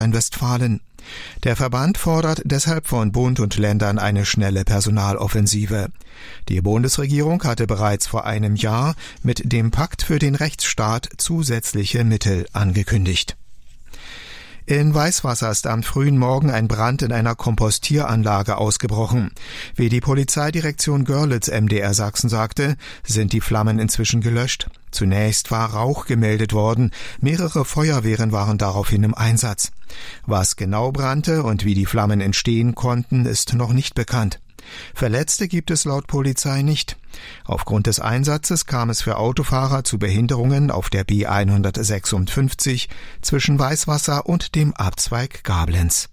Nordrhein-Westfalen. Der Verband fordert deshalb von Bund und Ländern eine schnelle Personaloffensive. Die Bundesregierung hatte bereits vor einem Jahr mit dem Pakt für den Rechtsstaat zusätzliche Mittel angekündigt. In Weißwasser ist am frühen Morgen ein Brand in einer Kompostieranlage ausgebrochen. Wie die Polizeidirektion Görlitz MDR Sachsen sagte, sind die Flammen inzwischen gelöscht. Zunächst war Rauch gemeldet worden, mehrere Feuerwehren waren daraufhin im Einsatz. Was genau brannte und wie die Flammen entstehen konnten, ist noch nicht bekannt. Verletzte gibt es laut Polizei nicht. Aufgrund des Einsatzes kam es für Autofahrer zu Behinderungen auf der B156 zwischen Weißwasser und dem Abzweig Gablenz.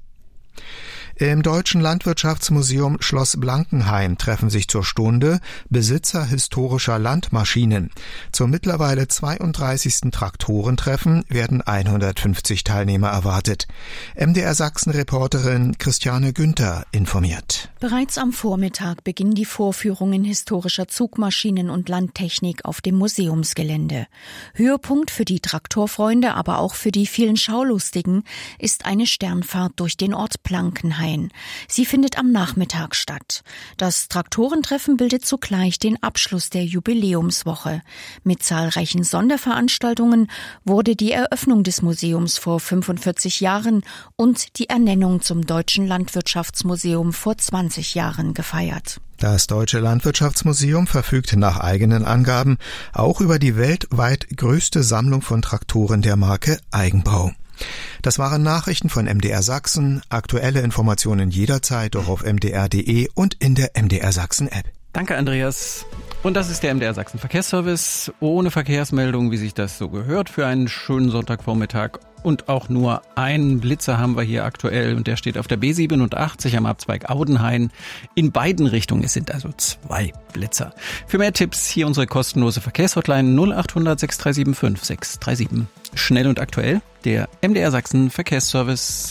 Im Deutschen Landwirtschaftsmuseum Schloss Blankenheim treffen sich zur Stunde Besitzer historischer Landmaschinen. Zum mittlerweile 32. Traktorentreffen werden 150 Teilnehmer erwartet. MDR Sachsen-Reporterin Christiane Günther informiert. Bereits am Vormittag beginnen die Vorführungen historischer Zugmaschinen und Landtechnik auf dem Museumsgelände. Höhepunkt für die Traktorfreunde, aber auch für die vielen Schaulustigen ist eine Sternfahrt durch den Ort Blankenheim. Sie findet am Nachmittag statt. Das Traktorentreffen bildet zugleich den Abschluss der Jubiläumswoche. Mit zahlreichen Sonderveranstaltungen wurde die Eröffnung des Museums vor 45 Jahren und die Ernennung zum Deutschen Landwirtschaftsmuseum vor 20 Jahren gefeiert. Das Deutsche Landwirtschaftsmuseum verfügt nach eigenen Angaben auch über die weltweit größte Sammlung von Traktoren der Marke Eigenbau. Das waren Nachrichten von MDR Sachsen. Aktuelle Informationen jederzeit auch auf mdr.de und in der MDR Sachsen App. Danke, Andreas. Und das ist der MDR Sachsen Verkehrsservice. Ohne Verkehrsmeldung, wie sich das so gehört, für einen schönen Sonntagvormittag. Und auch nur einen Blitzer haben wir hier aktuell und der steht auf der B87 am Abzweig Audenhain. In beiden Richtungen, es sind also 2 Blitzer. Für mehr Tipps hier unsere kostenlose Verkehrshotline 0800 6375 637. Schnell und aktuell, der MDR Sachsen Verkehrsservice.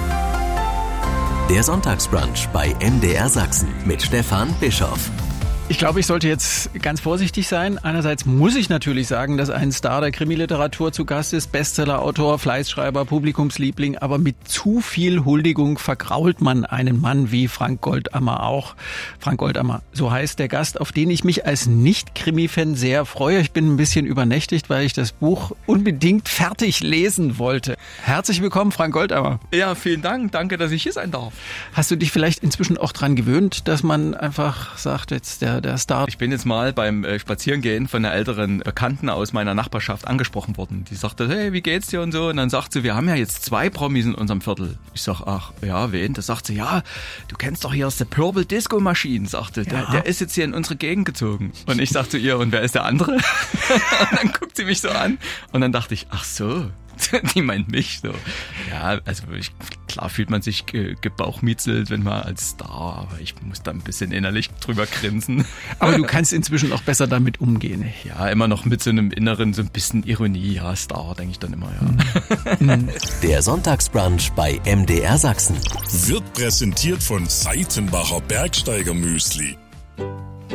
Der Sonntagsbrunch bei MDR Sachsen mit Stefan Bischoff. Ich glaube, ich sollte jetzt ganz vorsichtig sein. Einerseits muss ich natürlich sagen, dass ein Star der Krimiliteratur zu Gast ist, Bestsellerautor, Fleißschreiber, Publikumsliebling, aber mit zu viel Huldigung vergrault man einen Mann wie Frank Goldammer auch. Frank Goldammer, so heißt der Gast, auf den ich mich als Nicht-Krimi-Fan sehr freue. Ich bin ein bisschen übernächtigt, weil ich das Buch unbedingt fertig lesen wollte. Herzlich willkommen, Frank Goldammer. Ja, vielen Dank. Danke, dass ich hier sein darf. Hast du dich vielleicht inzwischen auch dran gewöhnt, dass man einfach sagt, jetzt der Star? Ich bin jetzt mal beim Spazierengehen von einer älteren Bekannten aus meiner Nachbarschaft angesprochen worden. Die sagte, hey, wie geht's dir und so? Und dann sagt sie, wir haben ja jetzt 2 Promis in unserem Viertel. Ich sag, ach, ja, wen? Da sagt sie, ja, du kennst doch hier The Purple Disco Machine, sagte. Ja. Der ist jetzt hier in unsere Gegend gezogen. Und ich sagte zu ihr, und wer ist der andere? Und dann guckt sie mich so an. Und dann dachte ich, ach so. Die meint mich so. Ja, also klar fühlt man sich gebauchmietzelt, wenn man als Star, aber ich muss da ein bisschen innerlich drüber grinsen. Aber du kannst inzwischen auch besser damit umgehen. Ja, immer noch mit so einem Inneren, so ein bisschen Ironie. Ja, Star, denke ich dann immer, ja. Der Sonntagsbrunch bei MDR Sachsen wird präsentiert von Seitenbacher Bergsteiger Müsli.